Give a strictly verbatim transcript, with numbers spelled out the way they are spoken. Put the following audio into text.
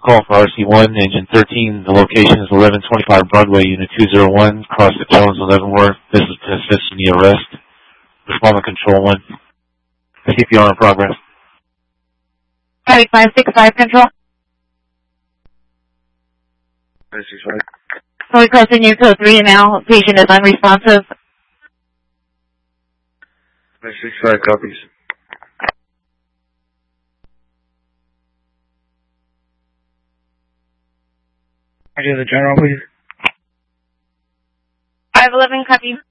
call for R C one, engine thirteen. The location is eleven twenty-five Broadway, Unit two oh one, across the Jones, Leavenworth. This is to assist in the arrest. Respond to Control one. C P R in progress. five five six five Control. five six five. So we crossing your code three now. Patient is unresponsive. five six five copies. I do the general, please. five eleven copy.